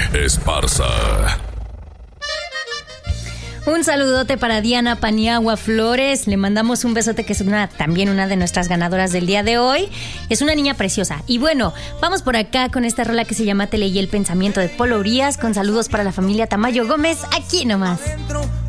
Esparza. Un saludote para Diana Paniagua Flores. Le mandamos un besote, que es también una de nuestras ganadoras del día de hoy. Es una niña preciosa. Y bueno, vamos por acá con esta rola que se llama Te leí el pensamiento, de Polo Urias, con saludos para la familia Tamayo Gómez, aquí nomás.